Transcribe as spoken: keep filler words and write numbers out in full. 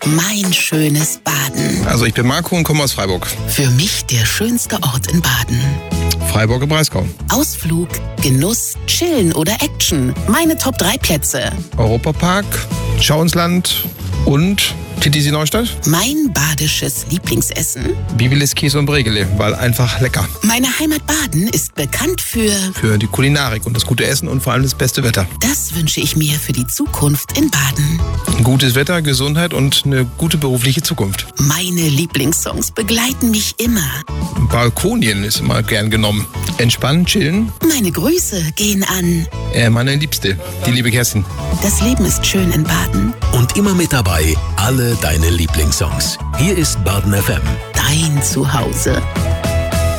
Mein schönes Baden. Also ich bin Marco und komme aus Freiburg. Für mich der schönste Ort in Baden. Freiburg im Breisgau. Ausflug, Genuss, Chillen oder Action. Meine Top drei Plätze. Europapark, Schau ins Land und Titisee Neustadt. Mein badisches Lieblingsessen. Bibilis Käse und Bregele, weil einfach lecker. Meine Heimat Baden ist bekannt für... Für die Kulinarik und das gute Essen und vor allem das beste Wetter. Das wünsche ich mir für die Zukunft in Baden. Gutes Wetter, Gesundheit und eine gute berufliche Zukunft. Meine Lieblingssongs begleiten mich immer. Balkonien ist immer gern genommen. Entspannen, chillen. Meine Grüße gehen an... Äh, meine Liebste, die liebe Kerstin. Das Leben ist schön in Baden. Und immer mit dabei alle deine Lieblingssongs. Hier ist Baden F M. Dein Zuhause.